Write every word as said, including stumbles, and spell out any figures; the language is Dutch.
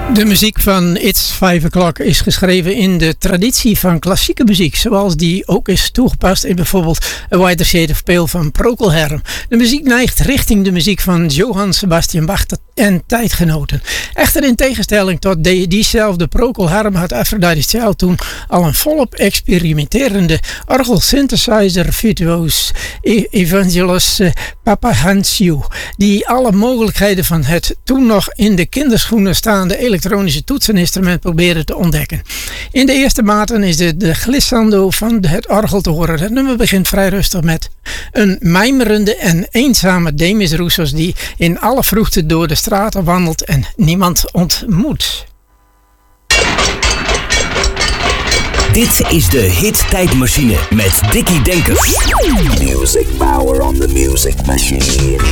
De muziek van It's Five O'Clock is geschreven in de traditie van klassieke muziek, zoals die ook is toegepast in bijvoorbeeld A Wider Shade of Pale van Procol Harum. De muziek neigt richting de muziek van Johann Sebastian Bach en tijdgenoten. Echter in tegenstelling tot de, diezelfde Procol Harum had Aphrodite Child toen al een volop experimenterende orgel-synthesizer virtuoos Evangelos Papahansiou, die alle mogelijkheden van het toen nog in de kinderschoenen staande elektronische toetseninstrument probeerde te ontdekken. In de eerste maten is de, de glissando van het orgel te horen. Het nummer begint vrij rustig met een mijmerende en eenzame Demis Roussos die in alle vroegte door de straten wandelt en niemand ontmoet. Dit is de Hit Tijdmachine met Dickie Denkers. Music power on the music machine.